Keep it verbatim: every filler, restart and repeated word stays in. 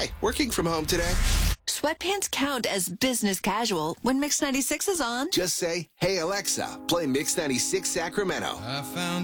Hey, working from home today? Sweatpants count as business casual when Mix ninety-six is on. Just say, hey, Alexa, play Mix ninety-six Sacramento. I found